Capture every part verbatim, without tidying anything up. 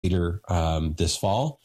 later um, this fall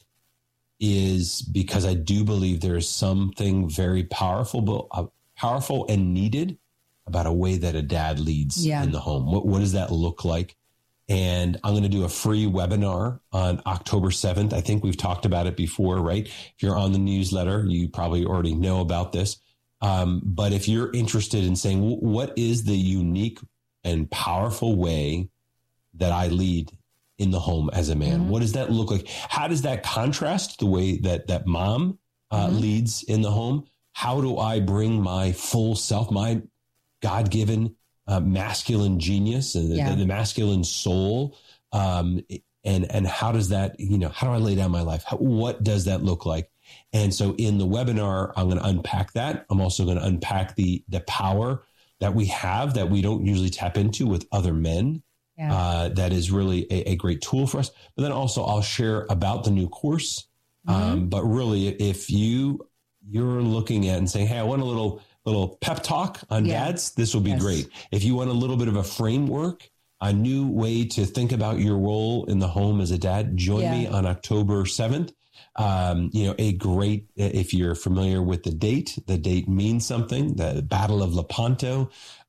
is because I do believe there is something very powerful, but uh, powerful and needed about a way that a dad leads yeah. in the home. What, what does that look like? And I'm going to do a free webinar on October seventh. I think we've talked about it before, right? If you're on the newsletter, you probably already know about this. Um, but if you're interested in saying, what is the unique and powerful way that I lead in the home as a man? Mm-hmm. What does that look like? How does that contrast the way that, that mom uh, mm-hmm. leads in the home? How do I bring my full self, my God-given uh, masculine genius and yeah. the, the masculine soul? Um, and, and how does that, you know, how do I lay down my life? How, what does that look like? And so in the webinar, I'm going to unpack that. I'm also going to unpack the, the power that we have that we don't usually tap into with other men. Yeah. Uh, that is really a, a great tool for us. But then also I'll share about the new course. Mm-hmm. Um, but really, if you, you're looking at and saying, hey, I want a little, little pep talk on yeah. dads, this will be yes. great. If you want a little bit of a framework, a new way to think about your role in the home as a dad, join yeah. me on October seventh. Um, you know, a great, if you're familiar with the date, the date means something, the Battle of Lepanto.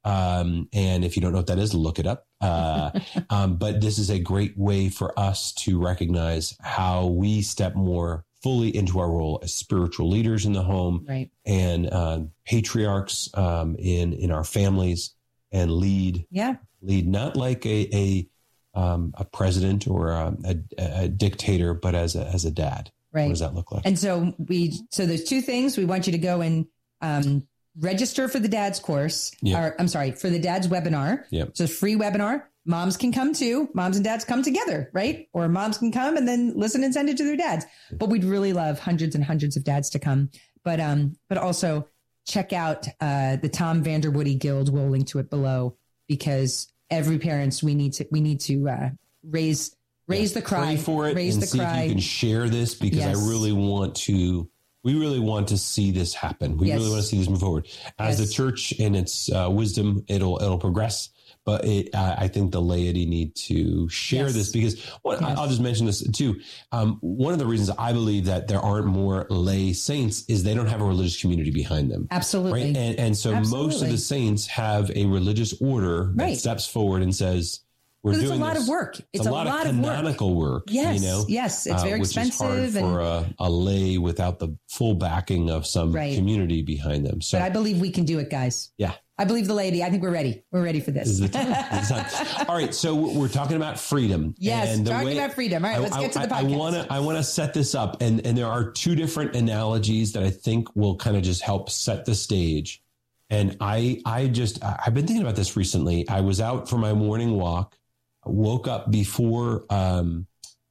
Um, and if you don't know what that is, look it up. Uh, um, but this is a great way for us to recognize how we step more fully into our role as spiritual leaders in the home right. and, uh, patriarchs, um, in, in our families and lead, yeah. lead, not like a, a, um, a president or a, a, a dictator, but as a, as a dad. Right. What does that look like? And so we, so there's two things. We want you to go and, um, register for the dad's course, yeah. or I'm sorry, for the dad's webinar. Yeah. So free webinar. Moms can come too. Moms and dads come together, right? Or moms can come and then listen and send it to their dads. But we'd really love hundreds and hundreds of dads to come. But, um, but also check out, uh, the Tom Vanderwoody Guild. We'll link to it below because every parents, we need to, we need to, uh, raise, raise yeah. the cry, Pray for it raise and the see cry. if you can share this because yes. I really want to, we really want to see this happen. We yes. really want to see this move forward as yes. the church and its uh, wisdom. It'll, it'll progress. But it, uh, I think the laity need to share yes. this because well, yes. I'll just mention this too. Um, one of the reasons I believe that there aren't more lay saints is they don't have a religious community behind them. Absolutely. Right? And, and so Absolutely. most of the saints have a religious order that right. steps forward and says, we're doing it's a lot this. of work. It's, it's a, a lot, lot of canonical work. work. Yes. You know? Yes. It's very uh, which expensive. Is hard for a, a lay without the full backing of some right. community behind them. So but I believe we can do it, guys. Yeah. I believe the lady. I think we're ready. We're ready for this. this is the time. This is the time. All right. So we're talking about freedom. Yes. And talking way, about freedom. All right. Let's I, get to the I, podcast. I want to, I want to set this up and, and there are two different analogies that I think will kind of just help set the stage. And I, I just, I've been thinking about this recently. I was out for my morning walk, woke up before, um,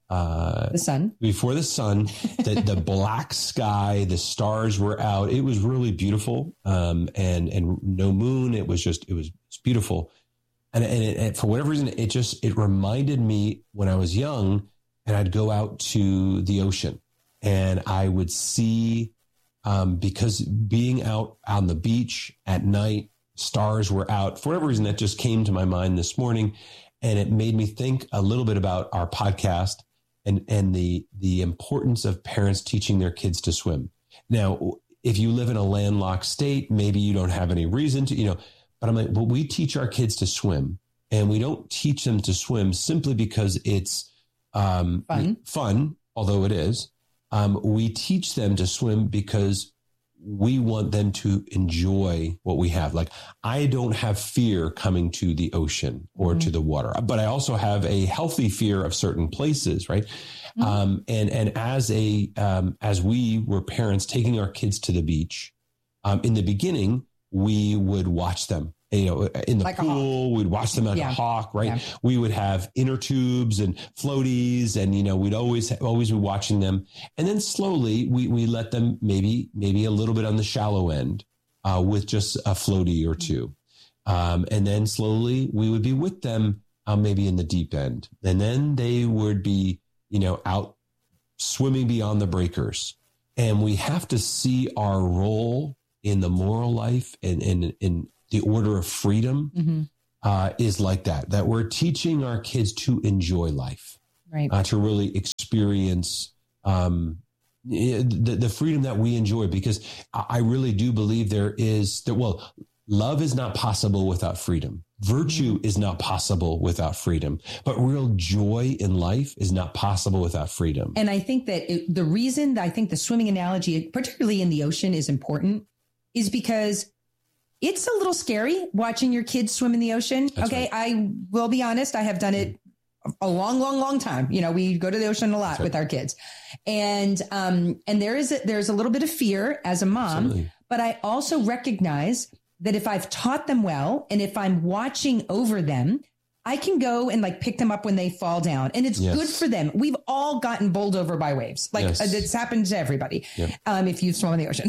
Uh, the sun, before the sun, the, the black sky, the stars were out. It was really beautiful. Um, and, and no moon. It was just, it was, it was beautiful. And, and, it, and for whatever reason, it just, it reminded me when I was young and I'd go out to the ocean and I would see, um, because being out on the beach at night, stars were out for whatever reason that just came to my mind this morning. And it made me think a little bit about our podcast and, and the, the importance of parents teaching their kids to swim. Now, if you live in a landlocked state, maybe you don't have any reason to, you know, but I'm like, but we teach our kids to swim and we don't teach them to swim simply because it's, um, fun, fun, although it is. Um, we teach them to swim because we want them to enjoy what we have. Like I don't have fear coming to the ocean or mm-hmm. to the water, but I also have a healthy fear of certain places. Right. Mm-hmm. Um, and, and as a, um, as we were parents taking our kids to the beach, um, in the beginning, we would watch them, you know, in the like pool, we'd watch them like yeah. a hawk, right? Yeah. We would have inner tubes and floaties and, you know, we'd always, always be watching them. And then slowly we, we let them maybe, maybe a little bit on the shallow end, uh, with just a floaty or two. Um, and then slowly we would be with them, uh, maybe in the deep end. And then they would be, you know, out swimming beyond the breakers. And we have to see our role in the moral life and in, in, in the order of freedom, mm-hmm. uh, is like that, that we're teaching our kids to enjoy life. right. uh, to really experience um, the, the freedom that we enjoy, because I really do believe there is that, well, love is not possible without freedom. Virtue is not possible without freedom, but real joy in life is not possible without freedom. And I think that it, the reason that I think the swimming analogy, particularly in the ocean, is important is because it's a little scary watching your kids swim in the ocean. That's okay. right. I will be honest. I have done it a long, long, long time. You know, we go to the ocean a lot right. with our kids, and, um, and there is, a, there's a little bit of fear as a mom, Absolutely. But I also recognize that if I've taught them well, and if I'm watching over them, I can go and like pick them up when they fall down, and it's yes. good for them. We've all gotten bowled over by waves. Like yes. uh, it's happened to everybody. Yep. Um, if you swim in the ocean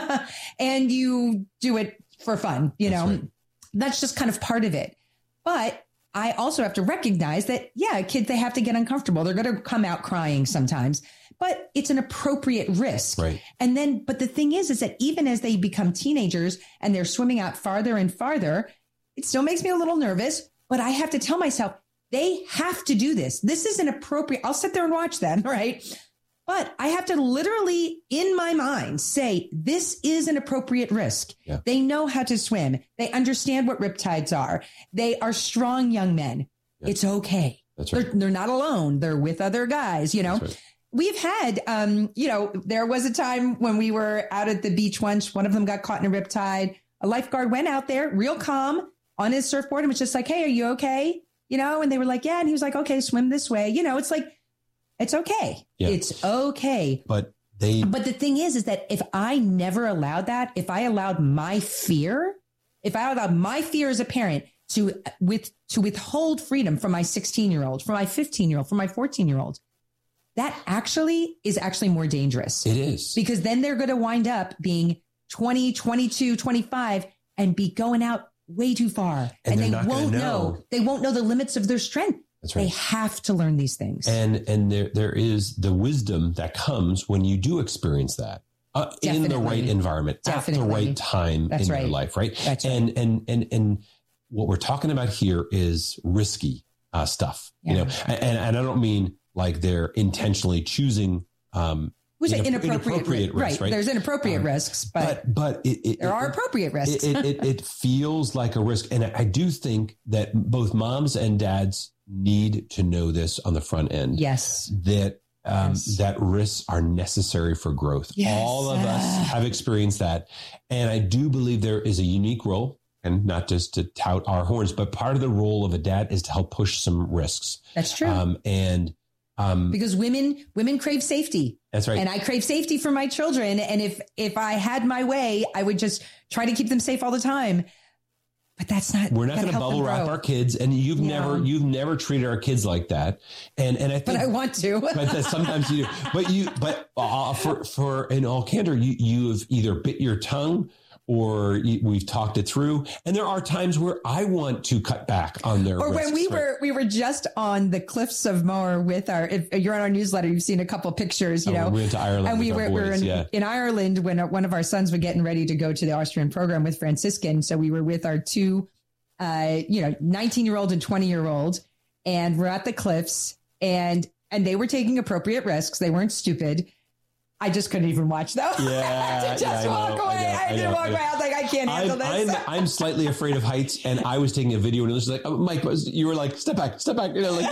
and you do it for fun, you that's know, right. that's just kind of part of it. But I also have to recognize that, yeah, kids, they have to get uncomfortable. They're going to come out crying sometimes, but it's an appropriate risk. Right. And then, but the thing is, is that even as they become teenagers and they're swimming out farther and farther, it still makes me a little nervous, but I have to tell myself, they have to do this. This is an appropriate, I'll sit there and watch them, right? But I have to literally, in my mind, say, this is an appropriate risk. Yeah. They They know how to swim. They understand what riptides are. They are strong young men. Yeah. It's okay. That's right. They're, they're not alone. They're with other guys, you know. Right. We've had, um, you know, there was a time when we were out at the beach once. One of them got caught in a riptide. A lifeguard went out there real calm on his surfboard and was just like, hey, are you okay? You know, and they were like, yeah. And he was like, okay, swim this way. You know, it's like, it's okay. Yeah. It's okay. But they, but the thing is, is that if I never allowed that, if I allowed my fear, if I allowed my fear as a parent to with, to withhold freedom from my sixteen year old, from my fifteen year old, from my fourteen year old, that actually is actually more dangerous. It is. Because then they're going to wind up being twenty, twenty-two, twenty-five and be going out way too far. And, and they know. won't know. They won't know the limits of their strength. That's right. They have to learn these things. And and there there is the wisdom that comes when you do experience that uh, in the right environment, Definitely. At the right time That's in right. your life, right? That's and, right. and and and what we're talking about here is risky uh, stuff, yeah. you know. And, and I don't mean like they're intentionally choosing um, Which inapp- inappropriate, inappropriate risks, right. right? There's inappropriate um, risks, but, but but it, it, there it, are appropriate risks. it, it, it feels like a risk, and I do think that both moms and dads need to know this on the front end. Yes. That um, yes. that risks are necessary for growth. Yes. All of us have experienced that. And I do believe there is a unique role, and not just to tout our horns, but part of the role of a dad is to help push some risks. That's true. Um, and um, because women, women crave safety. That's right. And I crave safety for my children. And if, if I had my way, I would just try to keep them safe all the time. But that's not. We're not going to bubble wrap our kids, and you've yeah. never, you've never treated our kids like that. And and I think, but I want to. But that sometimes you do. But you, but uh, for for in all candor, you you have either bit your tongue or you, we've talked it through. And there are times where I want to cut back on their. Or risks, when we right? were we were just on the cliffs of Moher with our. If you're on our newsletter, you've seen a couple of pictures. You oh, know, we went to Ireland, and we with were, our boys, we were in, yeah. in Ireland when one of our sons was getting ready to go to the Austrian program with Franciscan. So we were with our two. Uh, you know, nineteen year old and twenty year old. And we're at the cliffs and, and they were taking appropriate risks. They weren't stupid. I just couldn't even watch though. Yeah, I had to just yeah, walk know, away. I, I, know, I had I to know, walk I away. I was like, I can't handle I'm, this. I'm, I'm slightly afraid of heights, and I was taking a video, and it was like, oh, Mike, you were like, step back, step back, you know, like,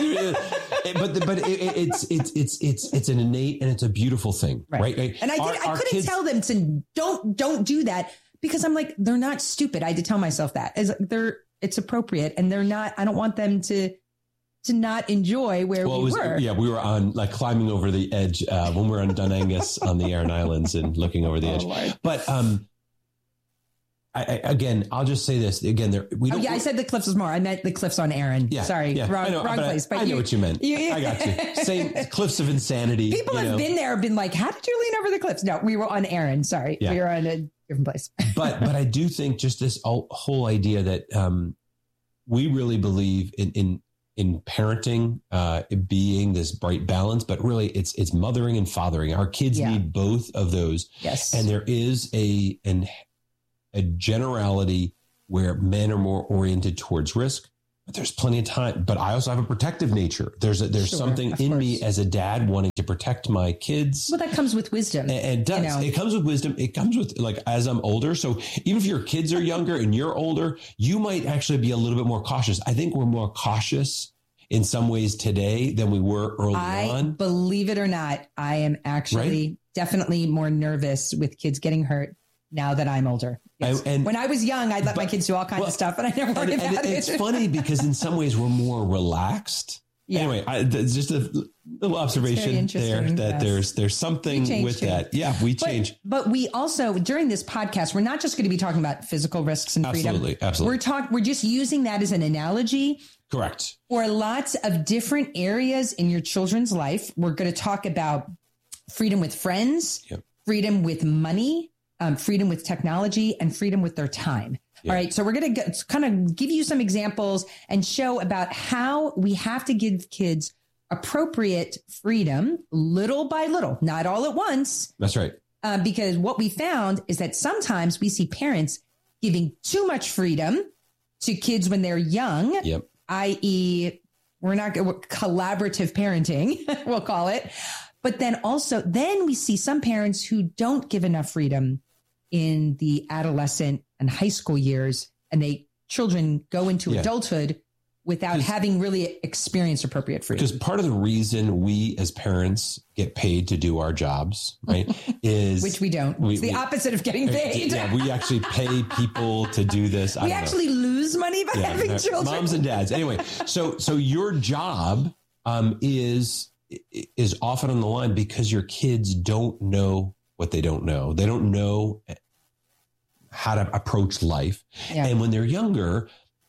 but but it, it's it's it's it's it's an innate and it's a beautiful thing, right? right? right? And I did, our, I our couldn't kids, tell them to don't don't do that because I'm like, they're not stupid. I had to tell myself that as they're it's appropriate, and they're not. I don't want them to. to not enjoy where well, we was, were. Yeah, we were on like climbing over the edge uh, when we were on Dunangus on the Aran Islands and looking over the oh, edge. Lord. But um, I, I, again, I'll just say this again. There, we oh, don't, yeah, I said the cliffs was more. I meant the cliffs on Aran. Yeah, Sorry, yeah, wrong, know, wrong but place. I, But I know you, what you meant. You, I got you. Same cliffs of insanity. People you have know. been there, been like, how did you lean over the cliffs? No, we were on Aran. Sorry, Yeah. we were on a different place. but but I do think just this whole idea that um, we really believe in in in parenting, uh, being this bright balance, but really it's it's mothering and fathering. Our kids Yeah. need both of those. Yes, And there is a an a generality where men are more oriented towards risk but there's plenty of time. But I also have a protective nature. There's a, there's Sure, something in course. me as a dad wanting to protect my kids. Well, that comes with wisdom. And, and it does. You know? It comes with wisdom. It comes with, like, as I'm older. So even if your kids are younger and you're older, you might actually be a little bit more cautious. I think we're more cautious in some ways today than we were early I, on. Believe it or not, I am actually Right? definitely more nervous with kids getting hurt now that I'm older. Yes. And- and- when I was young, I'd let but- my kids do all kinds well, of stuff, and I never worried And, and about it- it. it's funny because in some ways we're more relaxed. Yeah. Anyway, I, th- just a little observation interesting, there that yes. there's there's something We change with too. that. Yeah, we But, change. but we also, during this podcast, we're not just going to be talking about physical risks and freedom. Absolutely, absolutely. We're talk, we're just using that as an analogy Correct. for lots of different areas in your children's life. We're going to talk about freedom with friends, Yep. freedom with money, um, freedom with technology, and freedom with their time. Yep. All right. So we're going to kind of give you some examples and show about how we have to give kids appropriate freedom little by little, not all at once. That's right. Uh, because what we found is that sometimes we see parents giving too much freedom to kids when they're young, Yep. that is, we're not we're collaborative parenting, we'll call it. But then also, then we see some parents who don't give enough freedom in the adolescent and high school years, and they children go into Yeah. adulthood without having really experienced appropriate freedom. Because part of the reason we as parents get paid to do our jobs, right, is Which we don't. we- it's the we- opposite of getting paid. Yeah, we actually pay people to do this. I we don't know. actually lose money by Yeah, having no, children. moms and dads. Anyway, so so your job um, is is often on the line because your kids don't know what they don't know. They don't know how to approach life, Yeah. and when they're younger,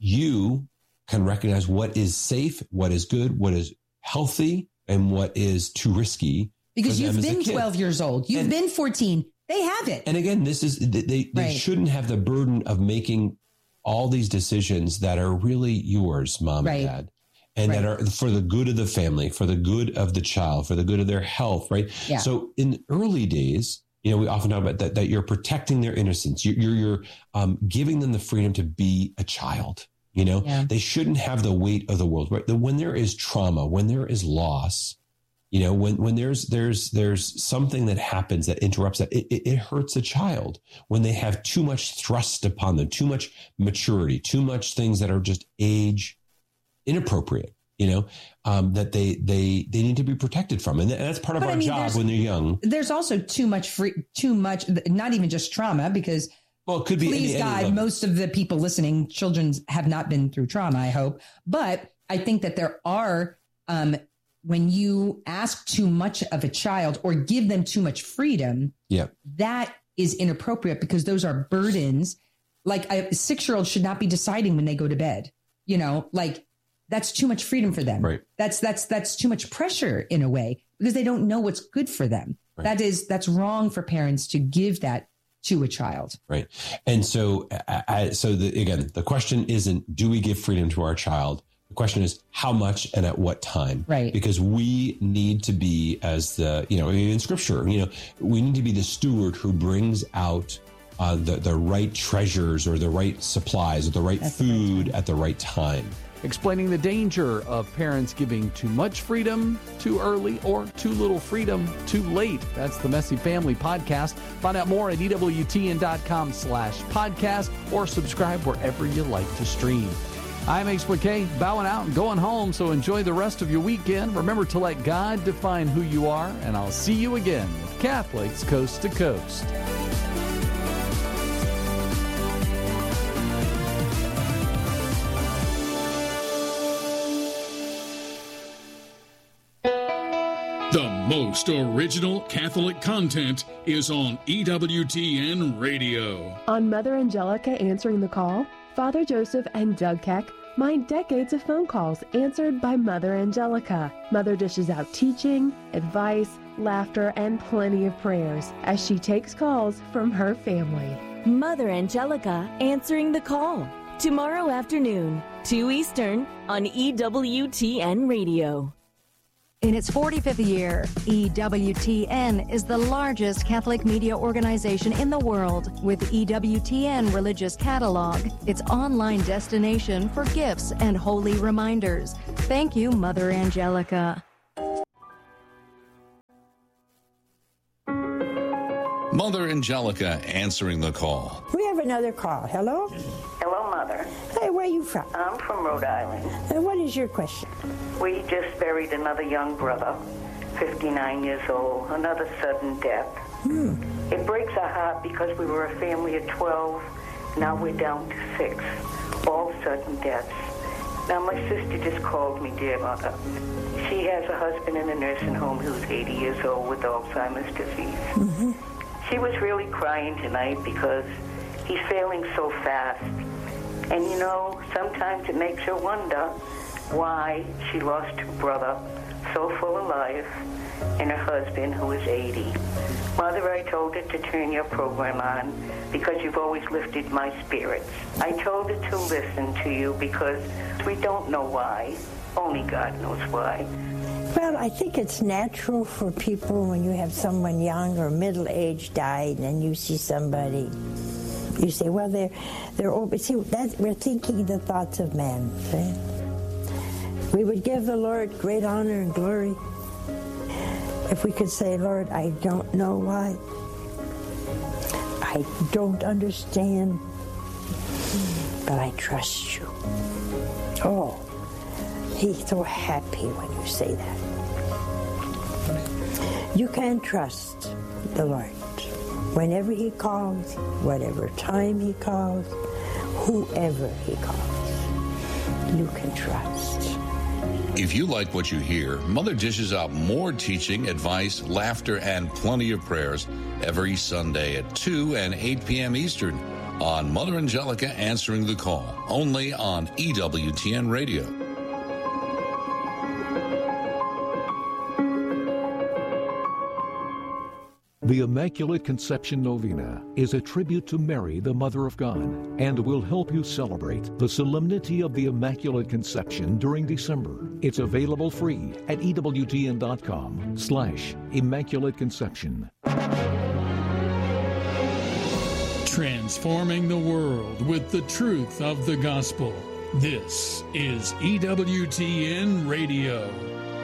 you can recognize what is safe, what is good, what is healthy, and what is too risky. Because for them you've as a been kid. twelve years old. You've And- been fourteen. They haven't. And again, this is they they, they Right. shouldn't have the burden of making all these decisions that are really yours, mom Right. and dad, and that Right. are for the good of the family, for the good of the child, for the good of their health, right? Yeah. So in the early days, you know, we often talk about that, that you're protecting their innocence. You're, you're, you're um, giving them the freedom to be a child. You know, Yeah. they shouldn't have the weight of the world, right? The- When there is trauma, when there is loss, you know, when, when there's, there's, there's something that happens that interrupts that, it, it, it hurts a child when they have too much thrust upon them, too much maturity, too much things that are just age inappropriate, you know, um, that they, they, they need to be protected from. And that's part of But our I mean, job there's- when they're young. There's also too much free, too much, not even just trauma, because Well, it could be please any, any God, level. most of the people listening, children have not been through trauma, I hope. But I think that there are, um, when you ask too much of a child or give them too much freedom, Yeah. that is inappropriate because those are burdens. Like a six-year-old should not be deciding when they go to bed. You know, like that's too much freedom for them. Right. That's that's that's too much pressure in a way because they don't know what's good for them. Right. That is that's wrong for parents to give that to a child. Right. And so, I, I- so the, again, the question isn't, do we give freedom to our child? The question is how much and at what time? Right. Because we need to be as the, you know, in scripture, you know, we need to be the steward who brings out uh, the, the right treasures or the right supplies or the right At the right food at the right time. Explaining the danger of parents giving too much freedom too early or too little freedom too late. That's the Messy Family Podcast. Find out more at E W T N dot com slash podcast or subscribe wherever you like to stream. I'm Ace McKay, bowing out and going home, so enjoy the rest of your weekend. Remember to let God define who you are, and I'll see you again with Catholics Coast to Coast. The most original Catholic content is on E W T N Radio. On Mother Angelica Answering the Call, Father Joseph and Doug Keck mine decades of phone calls answered by Mother Angelica. Mother dishes out teaching, advice, laughter, and plenty of prayers as she takes calls from her family. Mother Angelica Answering the Call. Tomorrow afternoon, two Eastern on E W T N Radio. In its forty-fifth year, E W T N is the largest Catholic media organization in the world with E W T N Religious Catalog, its online destination for gifts and holy reminders. Thank you, Mother Angelica. Mother Angelica answering the call. We have another call. Hello? Hello, Mother. Hey, where are you from? I'm from Rhode Island. And what is your question? We just buried another young brother, fifty-nine years old, another sudden death. Hmm. It breaks our heart because we were a family of twelve. Now we're down to six. All sudden deaths. Now, my sister just called me, dear Mother. She has a husband in a nursing home who's eighty years old with Alzheimer's disease. Mm-hmm. She was really crying tonight because he's failing so fast. And, you know, sometimes it makes her wonder why she lost her brother, so full of life, and her husband, who is eighty. Mother, I told her to turn your program on because you've always lifted my spirits. I told her to listen to you because we don't know why. Only God knows why. Well, I think it's natural for people when you have someone young or middle-aged died and you see somebody, you say, well, they're, they're over. See, that, we're thinking the thoughts of man. Right? We would give the Lord great honor and glory if we could say, Lord, I don't know why. I don't understand, but I trust you. Oh, he's so happy when you say that. You can trust the Lord. Whenever he calls, whatever time he calls, whoever he calls, you can trust. If you like what you hear, Mother dishes out more teaching, advice, laughter, and plenty of prayers every Sunday at two and eight p.m. Eastern on Mother Angelica Answering the Call, only on E W T N Radio. The Immaculate Conception Novena is a tribute to Mary, the Mother of God, and will help you celebrate the solemnity of the Immaculate Conception during December. It's available free at ewtn.com slash Immaculate Conception. Transforming the world with the truth of the gospel. This is E W T N Radio.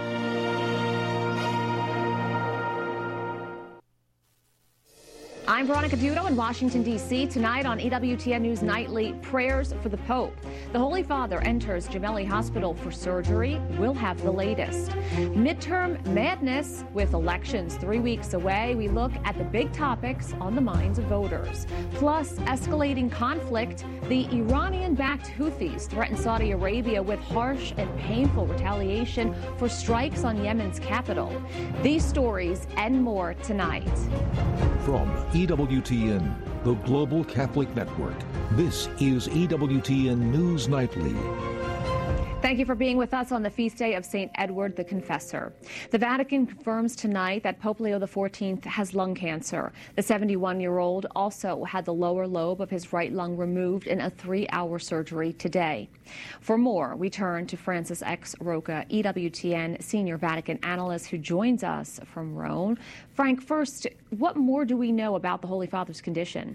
I'm Veronica Dudo in Washington, D C Tonight on E W T N News Nightly, prayers for the Pope. The Holy Father enters Gemelli Hospital for surgery. We'll have the latest. Midterm madness with elections three weeks away. We look at the big topics on the minds of voters. Plus, escalating conflict. The Iranian-backed Houthis threaten Saudi Arabia with harsh and painful retaliation for strikes on Yemen's capital. These stories and more tonight. From E W T N, the Global Catholic Network, this is E W T N News Nightly. Thank you for being with us on the feast day of Saint Edward the Confessor. The Vatican confirms tonight that Pope Leo the fourteenth has lung cancer. The seventy-one-year-old also had the lower lobe of his right lung removed in a three-hour surgery today. For more, we turn to Francis X. Roca, E W T N senior Vatican analyst who joins us from Rome. Frank, first, what more do we know about the Holy Father's condition?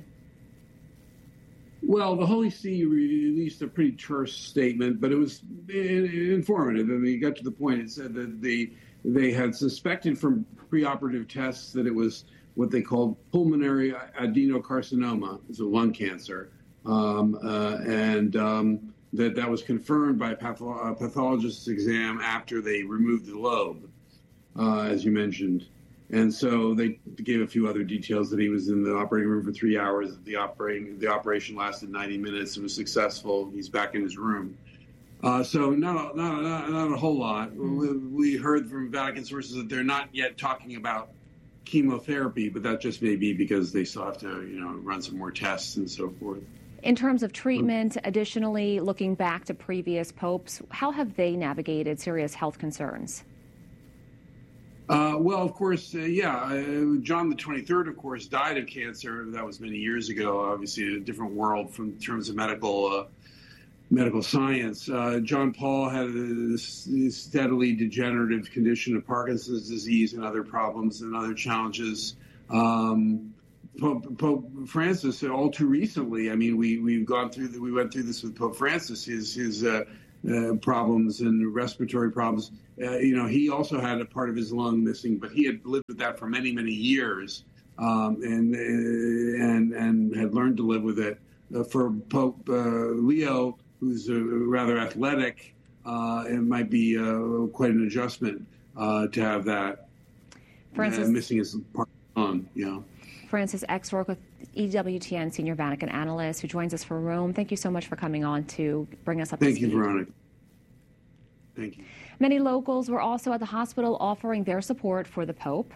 Well, the Holy See released a pretty terse statement, but it was informative. I mean, it got to the point. It said that they they had suspected from preoperative tests that it was what they called pulmonary adenocarcinoma, it's a lung cancer, um, uh, and um, that that was confirmed by a patho- a pathologist's exam after they removed the lobe, uh, as you mentioned. And so they gave a few other details that he was in the operating room for three hours. That the operating the operation lasted ninety minutes. It was successful. He's back in his room. Uh, so not a, not, a, not, not a whole lot. We, we heard from Vatican sources that they're not yet talking about chemotherapy, but that just may be because they still have to, you know, run some more tests and so forth. In terms of treatment, additionally, looking back to previous popes, how have they navigated serious health concerns? Uh, well, of course, uh, yeah. Uh, John the twenty-third, of course, died of cancer. That was many years ago, obviously in a different world from in terms of medical medical science. Uh, John Paul had a, a steadily degenerative condition of Parkinson's disease and other problems and other challenges. Um, Pope, Pope Francis, all too recently, I mean, we we've gone through the, we went through this with Pope Francis, his his uh, uh, problems and respiratory problems. Uh, you know, he also had a part of his lung missing, but he had lived with that for many many years, um, and uh, and and had learned to live with it. Uh, for Pope uh, Leo, who's uh, rather athletic, uh, it might be uh, quite an adjustment uh, to have that Francis, uh, missing his part of the lung. You know. Francis Exrock with E W T N Senior Vatican Analyst, who joins us from Rome. Thank you so much for coming on to bring us up to Thank speed. you, Veronica. Thank you. Many locals were also at the hospital offering their support for the Pope.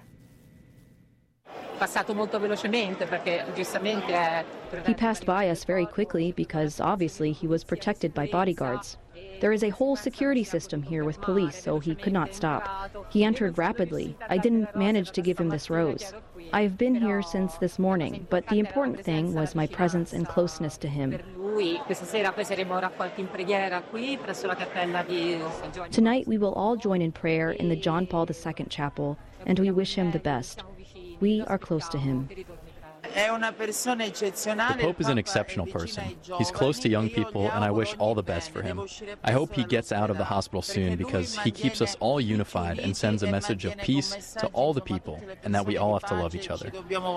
He passed by us very quickly because obviously he was protected by bodyguards. There is a whole security system here with police, so he could not stop. He entered rapidly. I didn't manage to give him this rose. I have been here since this morning, but the important thing was my presence and closeness to him. Tonight we will all join in prayer in the John Paul the Second Chapel, and we wish him the best. We are close to him. The Pope is an exceptional person. He's close to young people, and I wish all the best for him. I hope he gets out of the hospital soon because he keeps us all unified and sends a message of peace to all the people, and that we all have to love each other.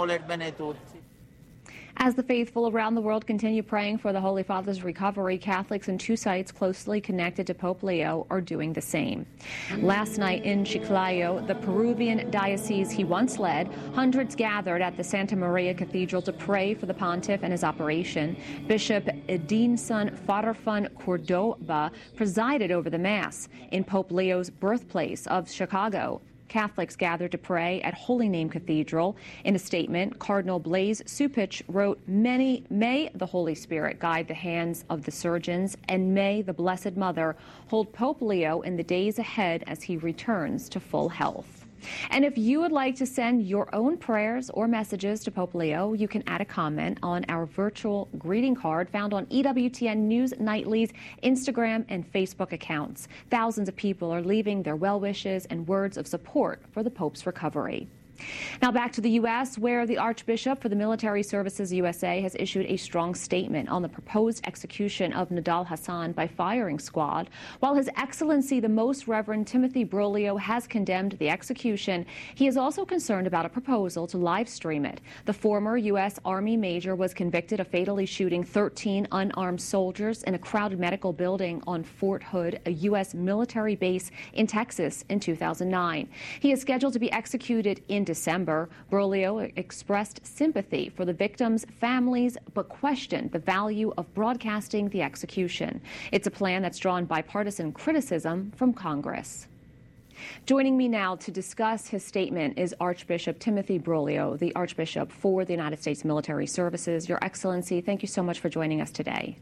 As the faithful around the world continue praying for the Holy Father's recovery, Catholics in two sites closely connected to Pope Leo are doing the same. Last night in Chiclayo, the Peruvian diocese he once led, hundreds gathered at the Santa Maria Cathedral to pray for the pontiff and his operation. Bishop Edinson Farfan Cordoba presided over the Mass in Pope Leo's birthplace of Chicago. Catholics gathered to pray at Holy Name Cathedral. In a statement, Cardinal Blaise Cupich wrote, Many, may the Holy Spirit guide the hands of the surgeons, and may the Blessed Mother hold Pope Leo in the days ahead as he returns to full health. And if you would like to send your own prayers or messages to Pope Leo, you can add a comment on our virtual greeting card found on E W T N News Nightly's Instagram and Facebook accounts. Thousands of people are leaving their well wishes and words of support for the Pope's recovery. Now back to the U S, where the Archbishop for the Military Services U S A has issued a strong statement on the proposed execution of Nidal Hasan by firing squad. While His Excellency the Most Reverend Timothy Broglio has condemned the execution, he is also concerned about a proposal to live stream it. The former U S Army major was convicted of fatally shooting thirteen unarmed soldiers in a crowded medical building on Fort Hood, a U S military base in Texas, in two thousand nine. He is scheduled to be executed in December. Broglio expressed sympathy for the victims' families, but questioned the value of broadcasting the execution. It's a plan that's drawn bipartisan criticism from Congress. Joining me now to discuss his statement is Archbishop Timothy Broglio, the Archbishop for the United States Military Services. Your Excellency, thank you so much for joining us today.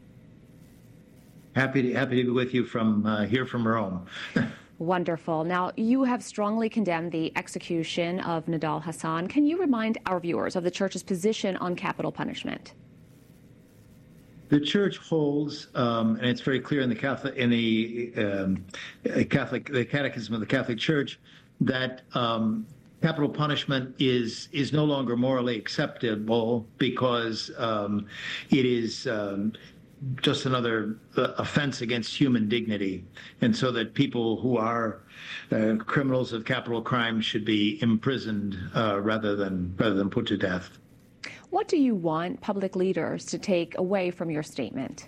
Happy to, happy to be with you from uh, here from Rome. Wonderful. Now, you have strongly condemned the execution of Nidal Hasan. Can you remind our viewers of the Church's position on capital punishment? The Church holds, um, and it's very clear in the Catholic, in the um, Catholic, the Catechism of the Catholic Church, that um, capital punishment is is no longer morally acceptable because um, it is. Um, just another uh, offense against human dignity, and so that people who are uh, criminals of capital crime should be imprisoned uh, rather than rather than put to death. What do you want public leaders to take away from your statement?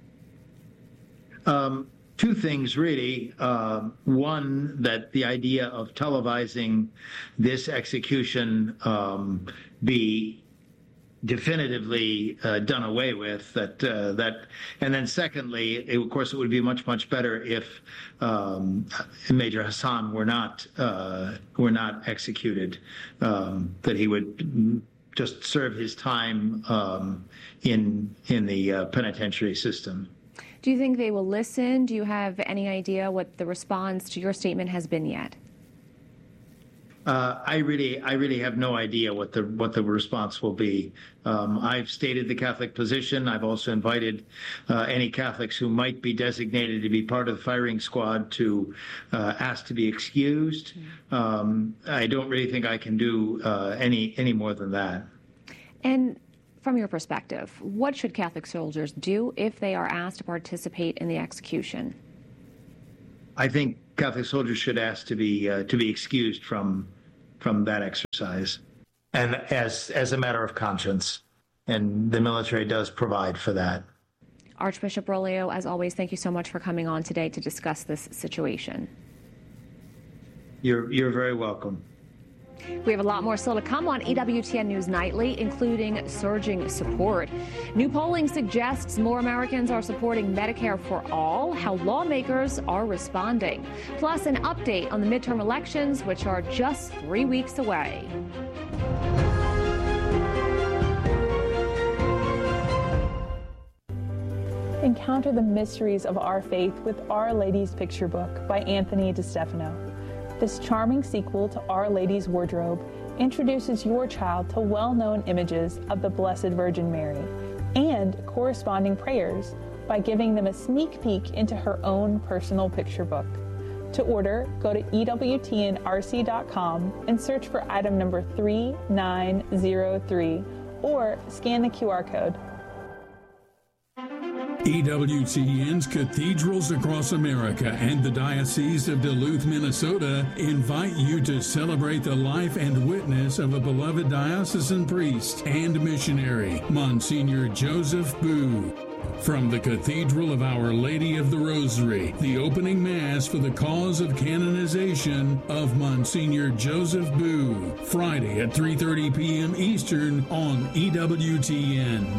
Um, two things, really. Uh, one, that the idea of televising this execution um, be definitively uh, done away with, that uh, that and then secondly, it, of course, it would be much much better if um, Major Hasan were not uh, were not executed, um, that he would just serve his time um, in in the uh, penitentiary system. Do you think they will listen? Do you have any idea what the response to your statement has been yet? Uh, I really, I really have no idea what the what the response will be. Um, I've stated the Catholic position. I've also invited uh, any Catholics who might be designated to be part of the firing squad to uh, ask to be excused. Um, I don't really think I can do uh, any any more than that. And from your perspective, what should Catholic soldiers do if they are asked to participate in the execution? I think Catholic soldiers should ask to be uh, to be excused from from that exercise, and as as a matter of conscience, and the military does provide for that. Archbishop Broglio, as always, thank you so much for coming on today to discuss this situation. You're you're very welcome. We have a lot more still to come on E W T N News Nightly, including surging support. New polling suggests more Americans are supporting Medicare for all, how lawmakers are responding. Plus, an update on the midterm elections, which are just three weeks away. Encounter the mysteries of our faith with Our Lady's Picture Book by Anthony DeStefano. This charming sequel to Our Lady's Wardrobe introduces your child to well-known images of the Blessed Virgin Mary and corresponding prayers by giving them a sneak peek into her own personal picture book. To order, go to E W T N R C dot com and search for item number three nine zero three or scan the Q R code. E W T N's cathedrals across America and the Diocese of Duluth, Minnesota invite you to celebrate the life and witness of a beloved diocesan priest and missionary, Monsignor Joseph Boo. From the Cathedral of Our Lady of the Rosary, the opening Mass for the cause of canonization of Monsignor Joseph Boo, Friday at three thirty p.m. Eastern on E W T N.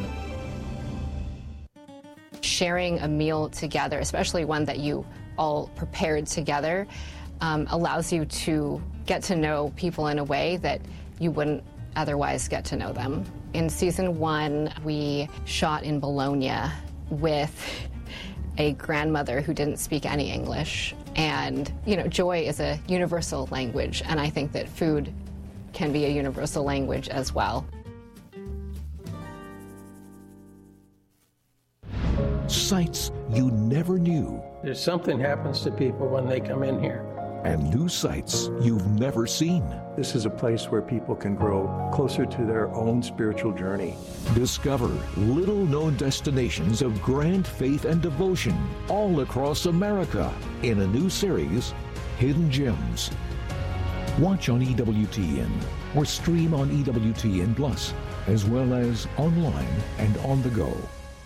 Sharing a meal together, especially one that you all prepared together, um, allows you to get to know people in a way that you wouldn't otherwise get to know them. In season one, we shot in Bologna with a grandmother who didn't speak any English. And, you know, joy is a universal language, and I think that food can be a universal language as well. Sights you never knew. There's something happens to people when they come in here. And new sights you've never seen. This is a place where people can grow closer to their own spiritual journey. Discover little-known destinations of grand faith and devotion all across America in a new series, Hidden Gems. Watch on E W T N or stream on E W T N Plus, as well as online and on the go.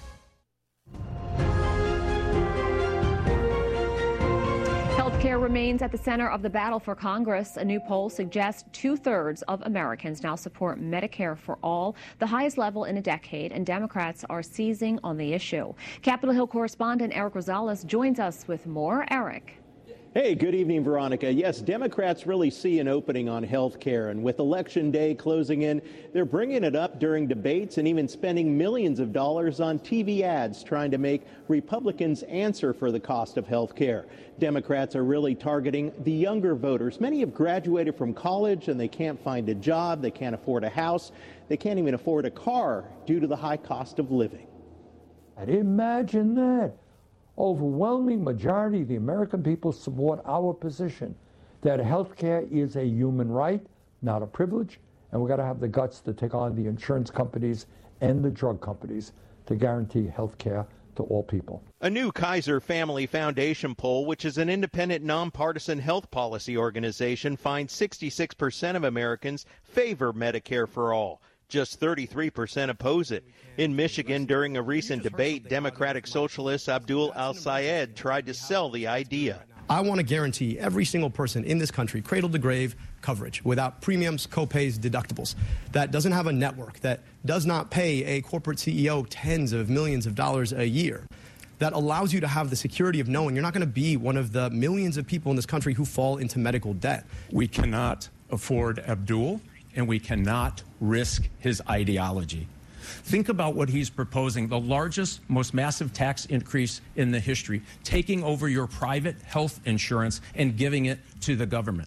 Healthcare remains at the center of the battle for Congress. A new poll suggests two-thirds of Americans now support Medicare for all, the highest level in a decade, and Democrats are seizing on the issue. Capitol Hill correspondent Eric Rosales joins us with more. Eric. Hey, good evening, Veronica. Yes, Democrats really see an opening on health care, and with Election Day closing in, they're bringing it up during debates and even spending millions of dollars on T V ads trying to make Republicans answer for the cost of health care. Democrats are really targeting the younger voters. Many have graduated from college and they can't find a job, they can't afford a house, they can't even afford a car due to the high cost of living. And imagine that. Overwhelming majority of the American people support our position that health care is a human right, not a privilege, and we've got to have the guts to take on the insurance companies and the drug companies to guarantee health care to all people. A new Kaiser Family Foundation poll, which is an independent, nonpartisan health policy organization, finds sixty-six percent of Americans favor Medicare for all. Just thirty-three percent oppose it. In Michigan, during a recent debate, Democratic Socialist Abdul Al-Sayed tried to sell the idea. I want to guarantee every single person in this country cradle to grave coverage without premiums, copays, deductibles, that doesn't have a network, that does not pay a corporate C E O tens of millions of dollars a year, that allows you to have the security of knowing you're not going to be one of the millions of people in this country who fall into medical debt. We cannot afford Abdul, and we cannot risk his ideology. Think about what he's proposing, the largest, most massive tax increase in the history, taking over your private health insurance and giving it to the government.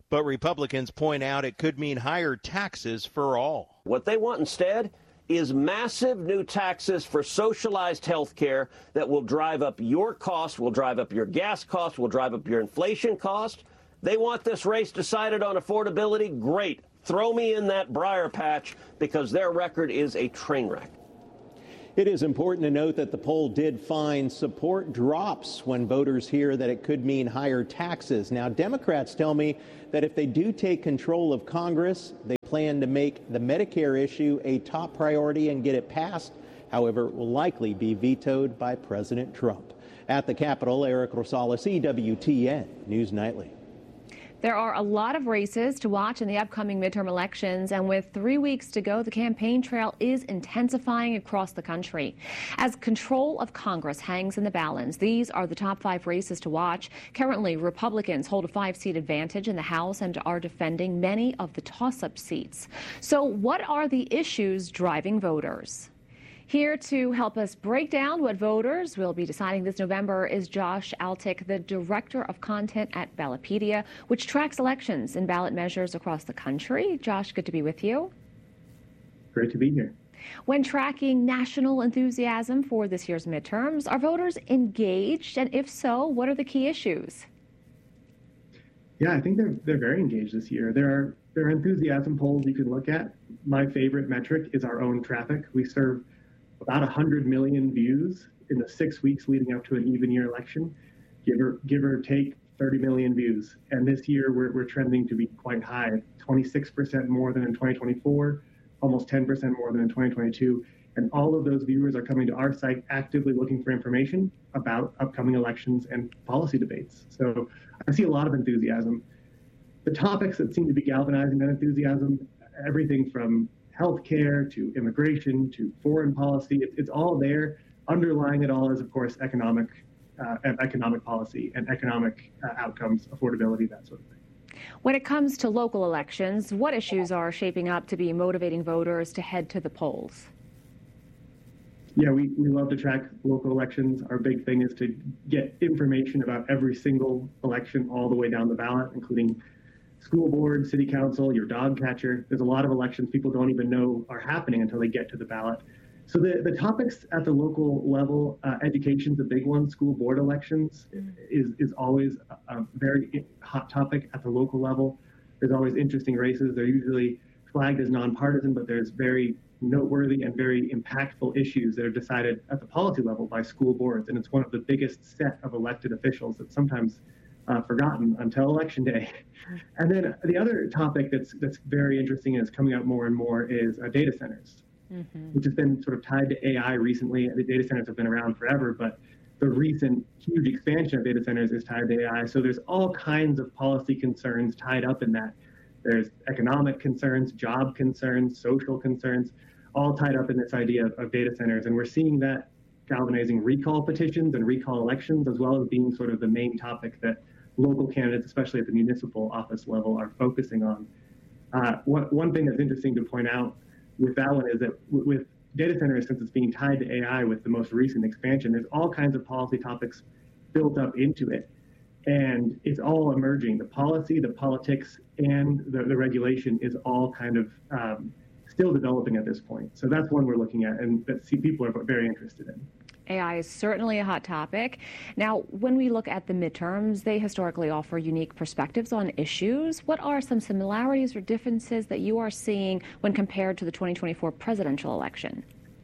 But Republicans point out it could mean higher taxes for all. What they want instead is massive new taxes for socialized health care that will drive up your cost, will drive up your gas cost, will drive up your inflation cost. They want this race decided on affordability. Great. Throw me in that briar patch because their record is a train wreck. It is important to note that the poll did find support drops when voters hear that it could mean higher taxes. Now, Democrats tell me that if they do take control of Congress, they plan to make the Medicare issue a top priority and get it passed. However, it will likely be vetoed by President Trump. At the Capitol, Eric Rosales, E W T N News Nightly. There are a lot of races to watch in the upcoming midterm elections, and with three weeks to go, the campaign trail is intensifying across the country. As control of Congress hangs in the balance, these are the top five races to watch. Currently, Republicans hold a five-seat advantage in the House and are defending many of the toss-up seats. So what are the issues driving voters? Here to help us break down what voters will be deciding this November is Josh Altick, the Director of Content at Ballotpedia, which tracks elections and ballot measures across the country. Josh, good to be with you. Great to be here. When tracking national enthusiasm for this year's midterms, are voters engaged? And if so, what are the key issues? Yeah, I think they're they're very engaged this year. There are there are enthusiasm polls you can look at. My favorite metric is our own traffic. We serve about one hundred million views in the six weeks leading up to an even year election, give or, give or take thirty million views. And this year we're, we're trending to be quite high, twenty-six percent more than in twenty twenty-four, almost ten percent more than in twenty twenty-two. And all of those viewers are coming to our site actively looking for information about upcoming elections and policy debates. So I see a lot of enthusiasm. The topics that seem to be galvanizing that enthusiasm, everything from healthcare to immigration to foreign policy, it, it's all there. Underlying it all is, of course, economic uh, economic policy and economic uh, outcomes, affordability, that sort of thing. When it comes to local elections, what issues are shaping up to be motivating voters to head to the polls? Yeah, we, we love to track local elections. Our big thing is to get information about every single election all the way down the ballot, including school board, city council, your dog catcher. There's a lot of elections people don't even know are happening until they get to the ballot. So the, the topics at the local level, uh, education's a big one. School board elections is, is always a, a very hot topic at the local level. There's always interesting races. They're usually flagged as nonpartisan, but there's very noteworthy and very impactful issues that are decided at the policy level by school boards. And it's one of the biggest set of elected officials that's sometimes uh, forgotten until election day. And then the other topic that's that's very interesting and is coming out more and more is uh, data centers, mm-hmm. which has been sort of tied to A I recently. The data centers have been around forever, but the recent huge expansion of data centers is tied to A I. So there's all kinds of policy concerns tied up in that. There's economic concerns, job concerns, social concerns, all tied up in this idea of, of data centers. And we're seeing that galvanizing recall petitions and recall elections, as well as being sort of the main topic that local candidates, especially at the municipal office level, are focusing on. Uh, one, one thing that's interesting to point out with that one is that w- with data centers, since it's being tied to A I with the most recent expansion, there's all kinds of policy topics built up into it. And it's all emerging. The policy, the politics, and the, the regulation is all kind of um, still developing at this point. So that's one we're looking at and that see people are very interested in. A I is certainly a hot topic. Now, when we look at the midterms, they historically offer unique perspectives on issues. What are some similarities or differences that you are seeing when compared to the twenty twenty-four presidential election?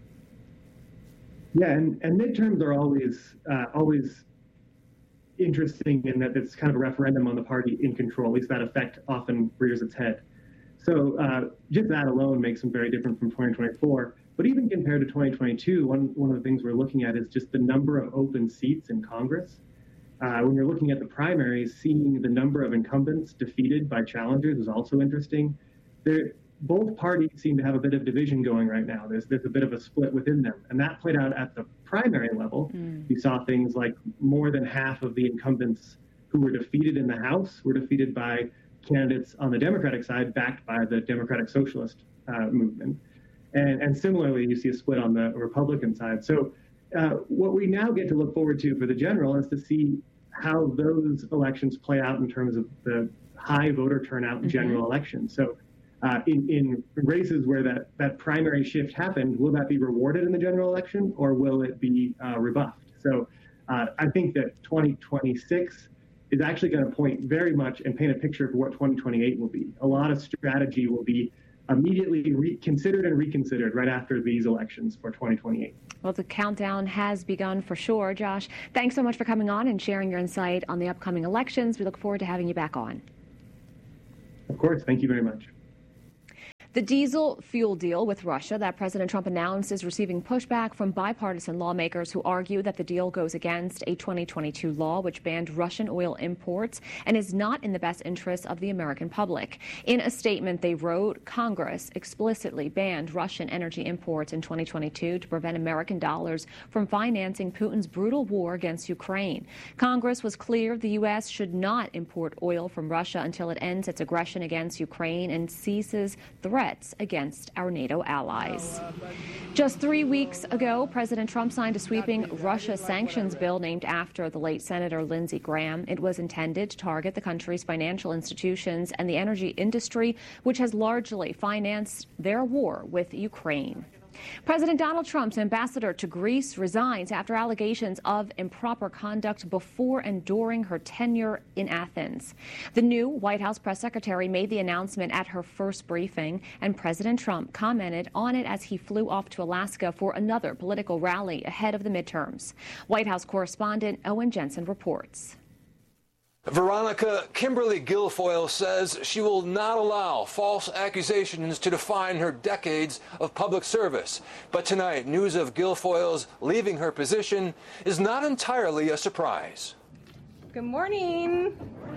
Yeah, and, and midterms are always uh, always interesting in that it's kind of a referendum on the party in control. At least that effect often rears its head. So uh, just that alone makes them very different from twenty twenty-four. But even compared to twenty twenty-two, one, one of the things we're looking at is just the number of open seats in Congress. Uh, when you're looking at the primaries, seeing the number of incumbents defeated by challengers is also interesting. They're, both parties seem to have a bit of division going right now. There's, there's a bit of a split within them. And that played out at the primary level. Mm. You saw things like more than half of the incumbents who were defeated in the House were defeated by candidates on the Democratic side backed by the Democratic Socialist uh, movement. And, and similarly, you see a split on the Republican side. So uh, what we now get to look forward to for the general is to see how those elections play out in terms of the high voter turnout in general mm-hmm. elections. So uh, in, in races where that, that primary shift happened, will that be rewarded in the general election, or will it be uh, rebuffed? So uh, I think that twenty twenty-six is actually going to point very much and paint a picture for what twenty twenty-eight will be. A lot of strategy will be immediately reconsidered and reconsidered right after these elections for twenty twenty-eight. Well, the countdown has begun for sure. Josh, thanks so much for coming on and sharing your insight on the upcoming elections. We look forward to having you back on. Of course. Thank you very much. The diesel fuel deal with Russia that President Trump announced is receiving pushback from bipartisan lawmakers who argue that the deal goes against a twenty twenty-two law which banned Russian oil imports and is not in the best interest of the American public. In a statement they wrote, Congress explicitly banned Russian energy imports in twenty twenty-two to prevent American dollars from financing Putin's brutal war against Ukraine. Congress was clear the U S should not import oil from Russia until it ends its aggression against Ukraine and ceases threats against our NATO allies. Just three weeks ago, President Trump signed a sweeping Russia sanctions bill named after the late Senator Lindsey Graham. It was intended to target the country's financial institutions and the energy industry, which has largely financed their war with Ukraine. President Donald Trump's ambassador to Greece resigns after allegations of improper conduct before and during her tenure in Athens. The new White House press secretary made the announcement at her first briefing, and President Trump commented on it as he flew off to Alaska for another political rally ahead of the midterms. White House correspondent Owen Jensen reports. Veronica, Kimberly Guilfoyle says she will not allow false accusations to define her decades of public service. But tonight, news of Guilfoyle's leaving her position is not entirely a surprise. Good morning.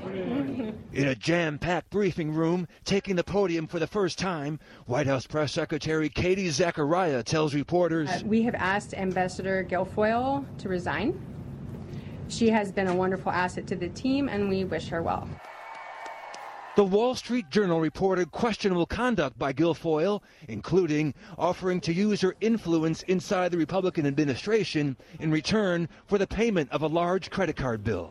In a jam-packed briefing room, taking the podium for the first time, White House Press Secretary Katie Zachariah tells reporters, uh, we have asked Ambassador Guilfoyle to resign. She has been a wonderful asset to the team, and we wish her well. The Wall Street Journal reported questionable conduct by Guilfoyle, including offering to use her influence inside the Republican administration in return for the payment of a large credit card bill.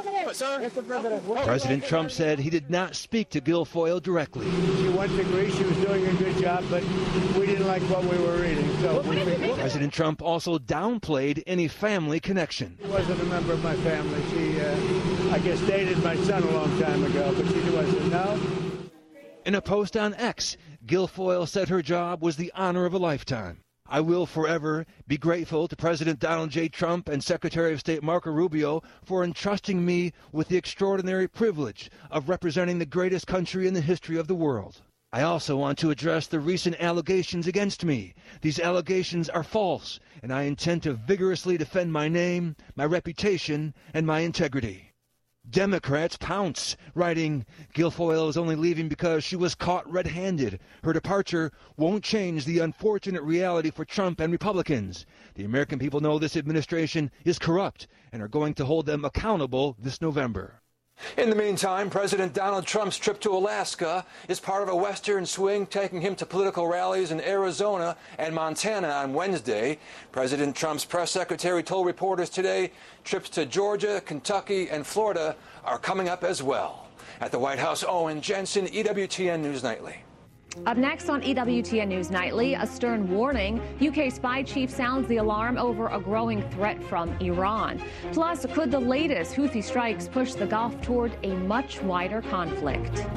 President Trump said he did not speak to Guilfoyle directly. She went to Greece. She was doing a good job, but we didn't like what we were reading. So President Trump also downplayed any family connection. She wasn't a member of my family. She, uh, I guess, dated my son a long time ago, but she wasn't. No. In a post on X, Guilfoyle said her job was the honor of a lifetime. I will forever be grateful to President Donald J. Trump and Secretary of State Marco Rubio for entrusting me with the extraordinary privilege of representing the greatest country in the history of the world. I also want to address the recent allegations against me. These allegations are false, and I intend to vigorously defend my name, my reputation, and my integrity. Democrats pounce, writing, Guilfoyle is only leaving because she was caught red-handed. Her departure won't change the unfortunate reality for Trump and Republicans. The American people know this administration is corrupt and are going to hold them accountable this November. In the meantime, President Donald Trump's trip to Alaska is part of a Western swing taking him to political rallies in Arizona and Montana on Wednesday. President Trump's press secretary told reporters today trips to Georgia, Kentucky, and Florida are coming up as well. At the White House, Owen Jensen, E W T N News Nightly. Up next on E W T N News Nightly, a stern warning. U K spy chief sounds the alarm over a growing threat from Iran. Plus, could the latest Houthi strikes push the Gulf toward a much wider conflict?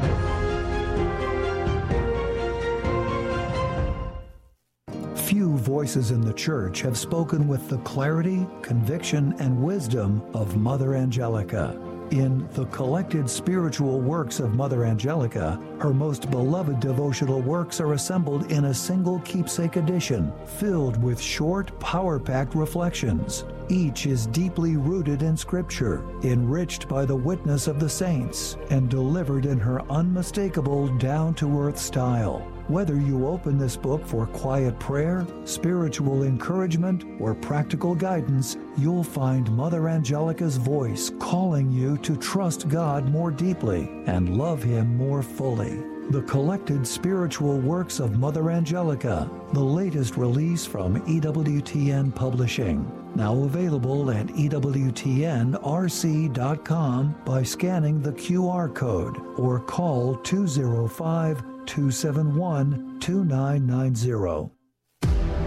Few voices in the church have spoken with the clarity, conviction, and wisdom of Mother Angelica. In the collected spiritual works of Mother Angelica, her most beloved devotional works are assembled in a single keepsake edition, filled with short, power-packed reflections. Each is deeply rooted in Scripture, enriched by the witness of the saints, and delivered in her unmistakable, down-to-earth style. Whether you open this book for quiet prayer, spiritual encouragement, or practical guidance, you'll find Mother Angelica's voice calling you to trust God more deeply and love Him more fully. The Collected Spiritual Works of Mother Angelica, the latest release from E W T N Publishing. Now available at E W T N R C dot com by scanning the Q R code or call two oh five, two seven one, two nine nine zero.